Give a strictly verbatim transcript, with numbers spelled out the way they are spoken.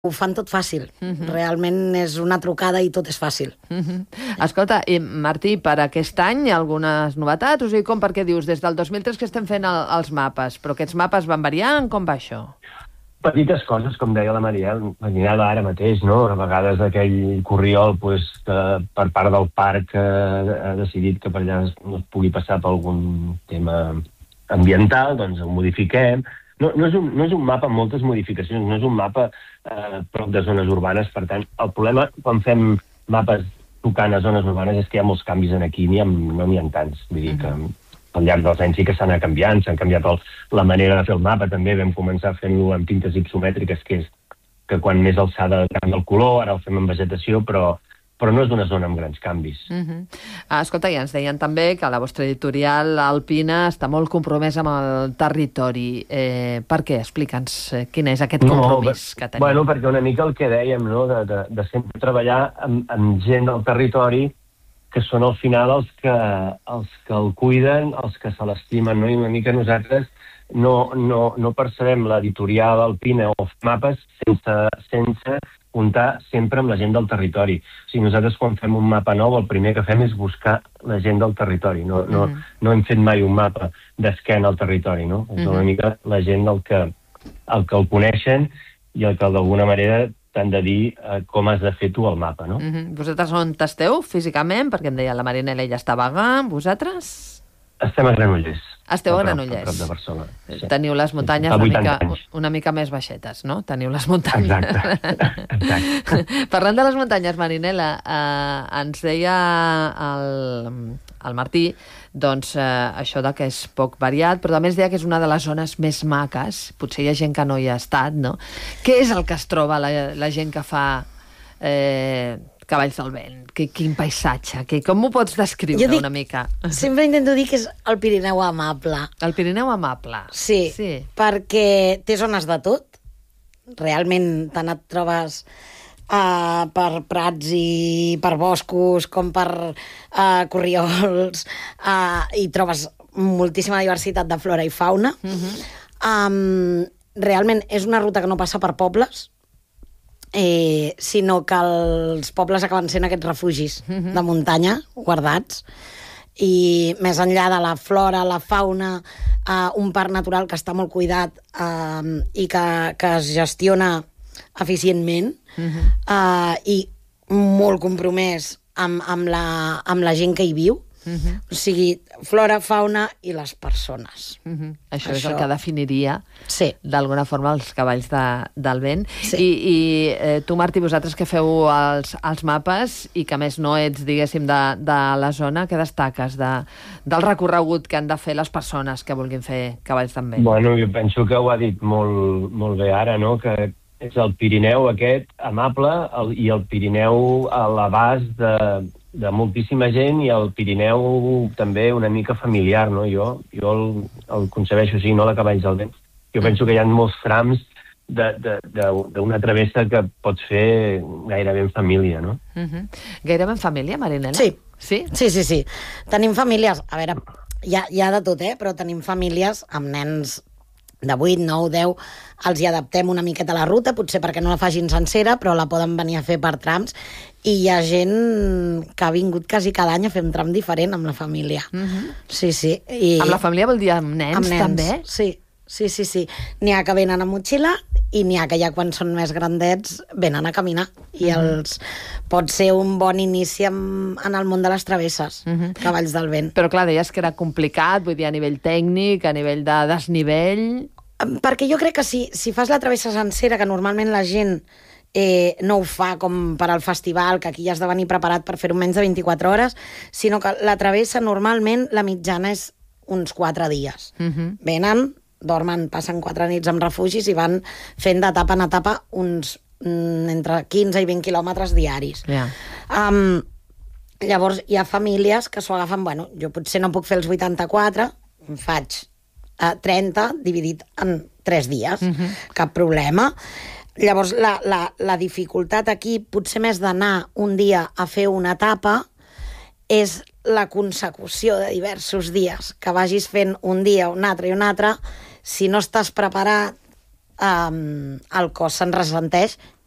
ho fan tot fàcil. Uh-huh. Realment és una trucada i tot és fàcil. Uh-huh. Escolta, i Martí, per aquest any algunes novetats? O sigui, com perquè dius, des del dos mil tres que estem fent el, els mapes, però aquests mapes van variant? Com va això? Petites coses, com deia la Mariel, Marinela ara mateix, no? A vegades aquell corriol pues, que per part del parc eh, ha decidit que per allà no es pugui passar per algun tema ambiental, doncs ho modifiquem. No, no, és un, no és un mapa amb moltes modificacions, no és un mapa eh, prop de zones urbanes, per tant, el problema quan fem mapes tocant a zones urbanes és que hi ha molts canvis en aquí, ni ha, no n'hi ha tants. Vull dir que al llarg dels anys sí que s'ha anat canviant, s'han canviat el, la manera de fer el mapa, també vam començar fent-lo amb tintes ipsomètriques, que és que quan més alçada canvia el color, ara el fem en vegetació, però però no és una zona amb grans canvis. Uh-huh. ah, escolta, ja ens deien també que la vostra editorial alpina està molt compromesa amb el territori. Eh, per què? Explica'ns eh, quin és aquest compromís no, que tenim. Bueno, perquè una mica el que dèiem, no? de, de, de sempre treballar amb, amb gent del territori que són al final els que, els que el cuiden, els que se l'estimen, no? I una mica nosaltres no, no, no percebem l'editorial alpina o mapes sense, sense comptar sempre amb la gent del territori. O sigui, nosaltres quan fem un mapa nou el primer que fem és buscar la gent del territori. No, no, mm. no hem fet mai un mapa d'esquena al territori, no? És una mica la gent del que, el que el coneixen i el que d'alguna manera t'han de dir eh, com has de fer tu el mapa, no? Mm-hmm. Vosaltres on esteu físicament? Perquè em deia la Marinela, ella està a Bagà. Vosaltres? Estem a Granollers. Esteu a Granollers. A prop de Barcelona. Sí. Teniu les muntanyes una mica, una mica més baixetes, no? Teniu les muntanyes. Exacte. Exacte. Parlant de les muntanyes, Marinela, eh, ens deia el, el Martí doncs eh, això de que és poc variat, però també es deia que és una de les zones més maques. Potser hi ha gent que no hi ha estat, no? Què és el que es troba la, la gent que fa eh, Cavalls del Vent? Que, quin paisatge? Que, com ho pots descriure dic, una mica? Sempre intento dir que és el Pirineu amable. El Pirineu amable. Sí, sí, perquè té zones de tot. Realment tant et trobes uh, per prats i per boscos com per uh, corriols uh, i trobes moltíssima diversitat de flora i fauna. Uh-huh. um, realment és una ruta que no passa per pobles, Eh, sinó que els pobles acaben sent aquests refugis uh-huh. de muntanya guardats, i més enllà de la flora, la fauna, eh, un parc natural que està molt cuidat eh, i que, que es gestiona eficientment uh-huh. eh, i molt compromès amb, amb, la, amb la gent que hi viu. Uh-huh. O sigui, flora, fauna i les persones. Uh-huh. Això, Això és el que definiria sí. d'alguna forma els Cavalls de, del Vent. Sí. I, i eh, tu, Martí, vosaltres que feu els, els mapes i que més no ets, diguéssim, de, de la zona, què destaques de, del recorregut que han de fer les persones que vulguin fer Cavalls del Vent? Bueno, jo penso que ho ha dit molt, molt bé ara, no?, que és el Pirineu aquest amable el, i el Pirineu a l'abast de de moltíssima gent, i el Pirineu també una mica familiar, no? Jo, jo el, el concebeixo així, no de Cavalls del Vent. Jo penso que hi ha molts trams d'una travessa que pots fer gairebé en família, no? Uh-huh. Gairebé en família, Marinela? Sí. Sí? Sí, sí, sí. Tenim famílies, a veure, hi ha, hi ha de tot, eh? Però tenim famílies amb nens de vuit, nou, deu, els hi adaptem una miqueta a la ruta, potser perquè no la facin sencera, però la poden venir a fer per trams, i hi ha gent que ha vingut quasi cada any a fer un tram diferent amb la família. Uh-huh. Sí, sí. I... Amb la família vol dir amb nens, amb nens també? Sí, sí, sí, sí. N'hi ha que venen a motxilla i n'hi ha que ja quan són més grandets venen a caminar, i uh-huh. els pot ser un bon inici en, en el món de les travesses, uh-huh. Cavalls del Vent. Però clar, deies que era complicat, vull dir, a nivell tècnic, a nivell de desnivell... Perquè jo crec que si, si fas la travessa sencera, que normalment la gent eh, no ho fa com per al festival, que aquí ja has de venir preparat per fer-ho menys de vint-i-quatre hores, sinó que la travessa normalment la mitjana és uns quatre dies. Uh-huh. Venen, dormen, passen quatre nits en refugis i van fent d'etapa en etapa uns mm, entre quinze i vint quilòmetres diaris. Yeah. Um, llavors hi ha famílies que s'ho agafen, bueno, jo potser no puc fer els vuitanta-quatre, em faig uh, trenta dividit en tres dies, uh-huh. cap problema. Llavors la, la, la dificultat aquí, potser més d'anar un dia a fer una etapa, és la consecució de diversos dies, que vagis fent un dia, un altre i un altre. Si no estàs preparat, um, el cos se'n ressenteix